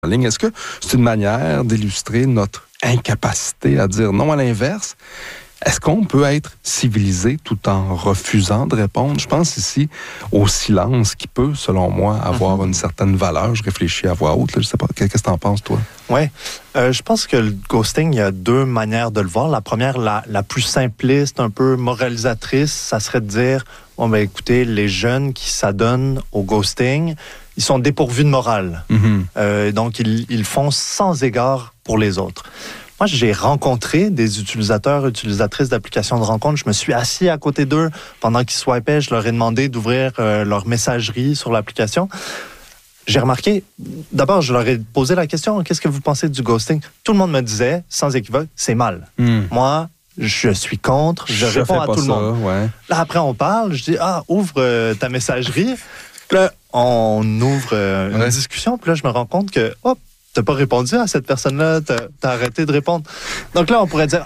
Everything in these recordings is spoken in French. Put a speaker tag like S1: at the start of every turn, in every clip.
S1: en ligne. Est-ce que c'est une manière d'illustrer notre incapacité à dire non à l'inverse? Est-ce qu'on peut être civilisé tout en refusant de répondre? Je pense ici au silence qui peut, selon moi, avoir une certaine valeur. Je réfléchis à voix haute. Là, je sais pas. Qu'est-ce que tu en penses, toi?
S2: Oui. Je pense que le ghosting, il y a deux manières de le voir. La première, la plus simpliste, un peu moralisatrice, ça serait de dire, bon, ben, écoutez, les jeunes qui s'adonnent au ghosting, ils sont dépourvus de morale. Donc, ils font sans égard pour les autres. Moi, j'ai rencontré des utilisatrices d'applications de rencontre. Je me suis assis à côté d'eux pendant qu'ils swipaient. Je leur ai demandé d'ouvrir leur messagerie sur l'application. J'ai remarqué, d'abord, je leur ai posé la question, qu'est-ce que vous pensez du ghosting? Tout le monde me disait, sans équivoque, c'est mal. Moi, je suis contre, je réponds à tout le monde.
S1: Ouais.
S2: Là, après, on parle, je dis, ouvre ta messagerie. Là, on ouvre une discussion, puis là, je me rends compte que, t'as pas répondu à cette personne-là, t'as arrêté de répondre. Donc là, on pourrait dire,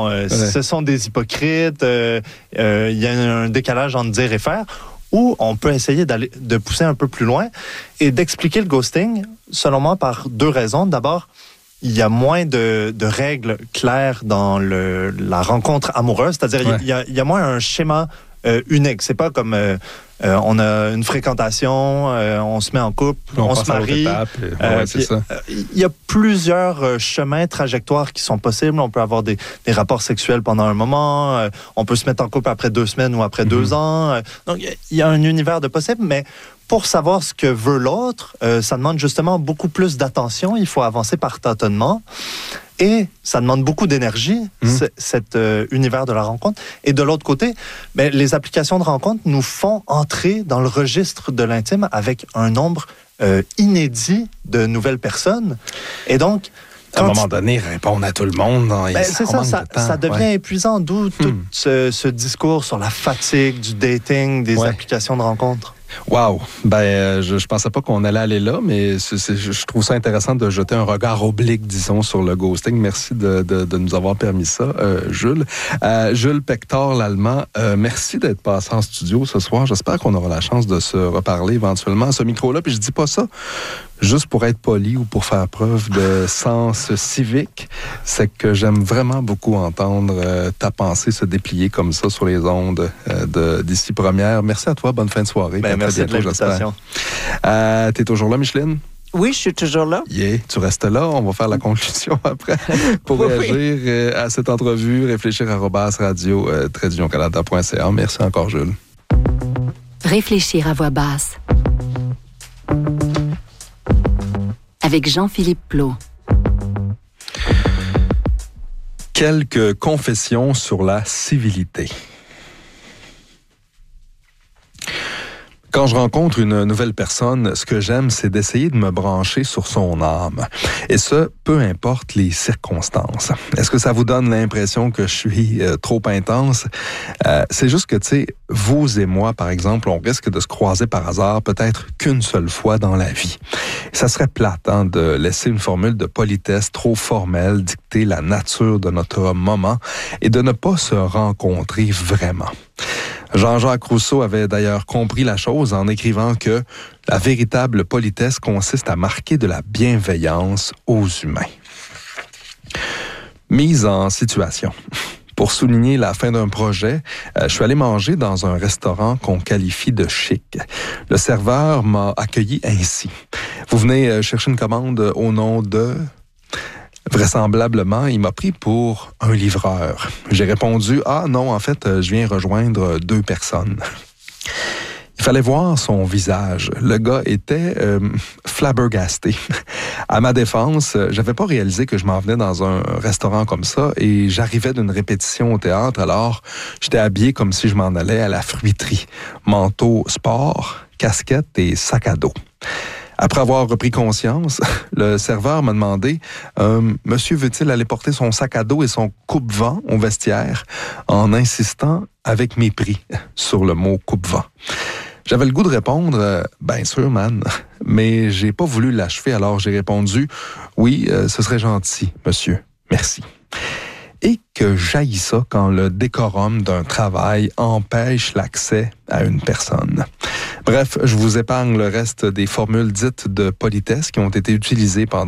S2: ce sont des hypocrites, il y a un décalage entre dire et faire, ou on peut essayer de pousser un peu plus loin et d'expliquer le ghosting, selon moi, par deux raisons. D'abord, il y a moins de règles claires dans la rencontre amoureuse, c'est-à-dire il y a moins un schéma unique. C'est pas comme on a une fréquentation, on se met en couple, on se marie.
S1: C'est ça.
S2: Il y a plusieurs chemins, trajectoires qui sont possibles. On peut avoir des rapports sexuels pendant un moment. On peut se mettre en couple après 2 semaines ou après 2 ans. Donc, il y a un univers de possibles, mais pour savoir ce que veut l'autre, ça demande justement beaucoup plus d'attention. Il faut avancer par tâtonnement. Et ça demande beaucoup d'énergie, cet univers de la rencontre. Et de l'autre côté, les applications de rencontre nous font entrer dans le registre de l'intime avec un nombre inédit de nouvelles personnes. Et donc,
S1: à un moment donné, répondre à tout le monde,
S2: c'est ça devient épuisant. D'où tout ce discours sur la fatigue du dating, des applications de rencontre.
S1: Wow! Je pensais pas qu'on allait aller là, mais je trouve ça intéressant de jeter un regard oblique, disons, sur le ghosting. Merci de nous avoir permis ça, Jules. Jules Pector, l'Allemand, merci d'être passé en studio ce soir. J'espère qu'on aura la chance de se reparler éventuellement à ce micro-là. Puis je dis pas ça juste pour être poli ou pour faire preuve de sens civique. C'est que j'aime vraiment beaucoup entendre ta pensée se déplier comme ça sur les ondes d'ici première. Merci à toi. Bonne fin de soirée.
S2: Merci de l'invitation.
S1: T'es toujours là, Micheline?
S3: Oui, je suis toujours là.
S1: Tu restes là. On va faire la conclusion après. Pour réagir à cette entrevue, réfléchir à @radio-canada.ca. Merci encore, Jules.
S4: Réfléchir à voix basse. Avec Jean-Philippe Plot.
S1: Quelques confessions sur la civilité. Quand je rencontre une nouvelle personne, ce que j'aime, c'est d'essayer de me brancher sur son âme. Et ce, peu importe les circonstances. Est-ce que ça vous donne l'impression que je suis trop intense? C'est juste que, tu sais, vous et moi, par exemple, on risque de se croiser par hasard peut-être qu'une seule fois dans la vie. Ça serait plate de laisser une formule de politesse trop formelle dicter la nature de notre moment et de ne pas se rencontrer vraiment. Jean-Jacques Rousseau avait d'ailleurs compris la chose en écrivant que la véritable politesse consiste à marquer de la bienveillance aux humains. Mise en situation. Pour souligner la fin d'un projet, je suis allé manger dans un restaurant qu'on qualifie de chic. Le serveur m'a accueilli ainsi. Vous venez chercher une commande au nom de... Vraisemblablement, il m'a pris pour un livreur. J'ai répondu, non, en fait, je viens rejoindre 2 personnes. Il fallait voir son visage. Le gars était flabbergasté. À ma défense, j'avais pas réalisé que je m'en venais dans un restaurant comme ça et j'arrivais d'une répétition au théâtre, alors j'étais habillé comme si je m'en allais à la fruiterie. Manteau sport, casquette et sac à dos. Après avoir repris conscience, le serveur m'a demandé « Monsieur veut-il aller porter son sac à dos et son coupe-vent au vestiaire ?» en insistant avec mépris sur le mot « coupe-vent ». J'avais le goût de répondre « Bien sûr, man », mais j'ai pas voulu l'achever, alors j'ai répondu « Oui, ce serait gentil, monsieur. Merci. » Et que jaillit ça quand le décorum d'un travail empêche l'accès à une personne. Bref, je vous épargne le reste des formules dites de politesse qui ont été utilisées pendant